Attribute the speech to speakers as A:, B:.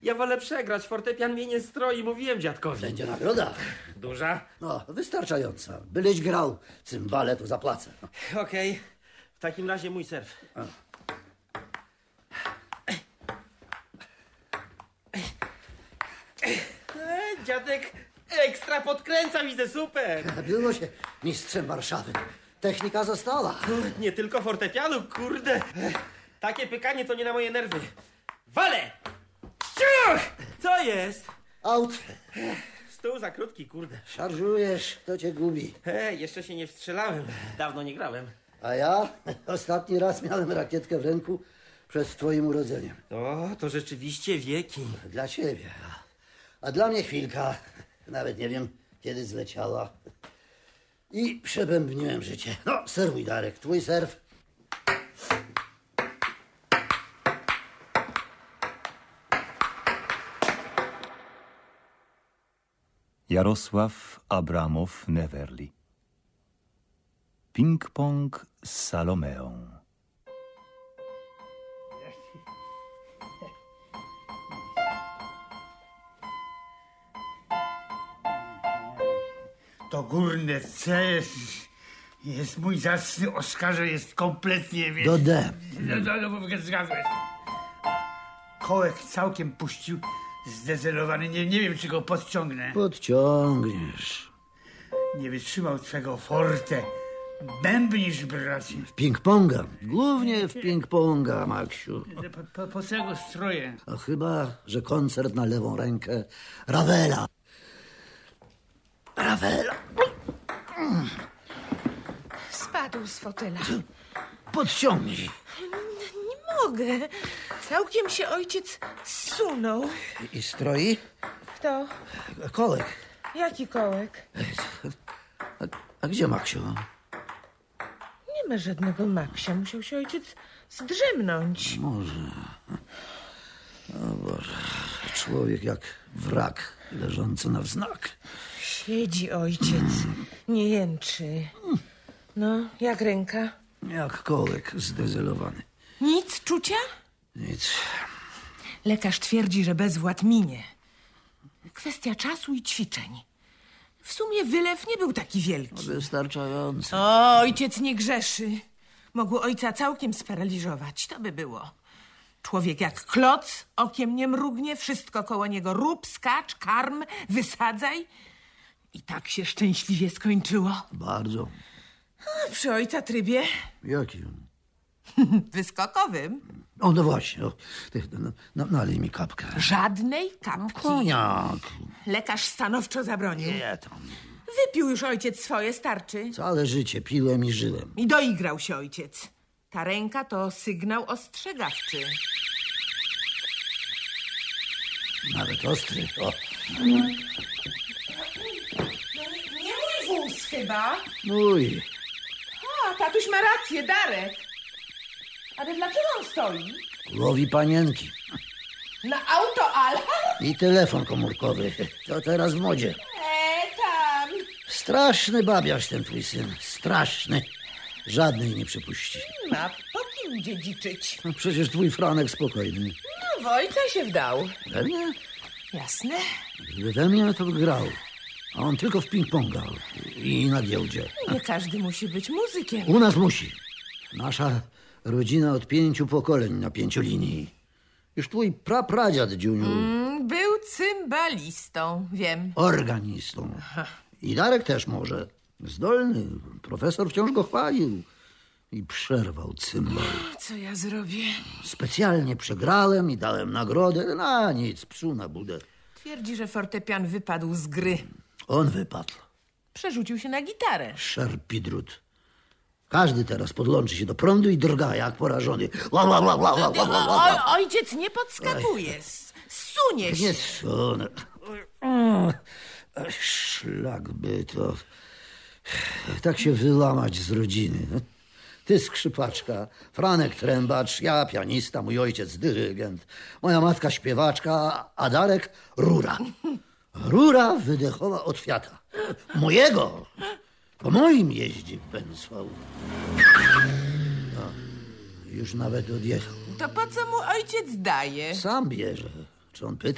A: Ja wolę przegrać, fortepian mnie nie stroi, mówiłem dziadkowi.
B: Będzie nagroda.
A: Duża?
B: No, wystarczająca. Byleś grał cymbale, to zapłacę.
A: Okej. W takim razie mój serw. Dziadek ekstra podkręca, widzę, super.
B: Było się mistrzem Warszawy. Technika została.
A: Nie tylko fortepianu, kurde. Takie pykanie to nie na moje nerwy. Wale! Ciuch! Co jest?
B: Aut.
A: Stół za krótki, kurde.
B: Szarżujesz, kto cię gubi.
A: Jeszcze się nie wstrzelałem. Dawno nie grałem.
B: A ja ostatni raz miałem rakietkę w ręku przed twoim urodzeniem.
A: O, to rzeczywiście wieki.
B: Dla ciebie. A dla mnie chwilka. Nawet nie wiem, kiedy zleciała. I przebębniłem życie. No, serwuj, Darek. Twój serw.
C: Jarosław Abramow Neverly. Ping-pong z Salomeą.
D: To górne C jest mój zacny Oskarze, jest kompletnie...
B: Do D.
D: Zgadłeś. Kołek całkiem puścił, zdezelowany. Nie wiem, czy go podciągnę.
B: Podciągniesz.
D: Nie wytrzymał twego forte. Bębnisz, bracie.
B: W ping-ponga. Głównie w ping-ponga, Maksiu.
D: Po co ja go stroję?
B: A chyba, że koncert na lewą rękę Ravela. Ravela.
E: Spadł z fotela.
B: Podciągnij.
E: Nie mogę. Całkiem się ojciec zsunął.
B: I stroi?
E: Kto?
B: Kołek.
E: Jaki kołek?
B: A gdzie Maksiu?
E: Nie ma żadnego Maksia. Musiał się ojciec zdrzemnąć.
B: Może. O Boże. Człowiek jak wrak leżący na wznak.
E: Siedzi ojciec. Nie jęczy. No, jak ręka?
B: Jak kołek zdezelowany.
E: Nic czucia?
B: Nic.
E: Lekarz twierdzi, że bezwład minie. Kwestia czasu i ćwiczeń. W sumie wylew nie był taki wielki.
B: Wystarczający.
E: O, ojciec nie grzeszy. Mogło ojca całkiem sparaliżować. To by było. Człowiek jak kloc, okiem nie mrugnie, wszystko koło niego rób, skacz, karm, wysadzaj. I tak się szczęśliwie skończyło.
B: Bardzo.
E: A przy ojca trybie
B: Jaki?
E: wyskokowym.
B: O, no właśnie. O, ty, nalej mi kapkę.
E: Żadnej kapki.
B: Koniak.
E: Lekarz stanowczo zabronił.
B: Nie tam.
E: Wypił już ojciec swoje, starczy.
B: Całe życie piłem i żyłem.
E: I doigrał się ojciec. Ta ręka to sygnał ostrzegawczy.
B: Nawet ostry. O,
E: Nie mój wóz chyba.
B: mój.
E: A, tatuś ma rację, Darek. Ale dlaczego on stoi?
B: Łowi panienki.
E: Na autoalarm?
B: I telefon komórkowy. To teraz w modzie.
E: Tam.
B: Straszny babiarz ten twój syn. Straszny. Żadnej nie przypuści.
E: Ma po kim dziedziczyć?
B: No, przecież twój Franek spokojny.
E: No, w ojca się wdał.
B: We mnie?
E: Jasne.
B: Gdyby we mnie, to by grał. A on tylko w ping-ponga i na giełdzie.
E: Nie każdy musi być muzykiem.
B: U nas musi. Nasza rodzina od 5 pokoleń na 5 linii. Już twój prapradziad, Dziuniu,
E: Był cymbalistą, wiem.
B: organistą. I Darek też może. Zdolny. Profesor wciąż go chwalił. I przerwał cymbał.
E: Co ja zrobię?
B: Specjalnie przegrałem i dałem nagrodę. Na nic, psu na budę.
E: Twierdzi, że fortepian wypadł z gry.
B: On wypadł.
E: Przerzucił się na gitarę.
B: Szerpidrut. Każdy teraz podłączy się do prądu i drga jak porażony. Ła, ła, ła, ła, ła, ła, ła, ła.
E: Ojciec nie podskakuje. Zsunie się.
B: Nie sunę. Szlak by to... Tak się wyłamać z rodziny. Ty skrzypaczka, Franek trębacz, ja pianista, mój ojciec dyrygent, moja matka śpiewaczka, a Darek rura. Rura wydechowa od Fiata. Mojego. Po moim jeździ Penswał. No, już nawet odjechał.
E: To po co mu ojciec daje?
B: Sam bierze. Czy on pyta?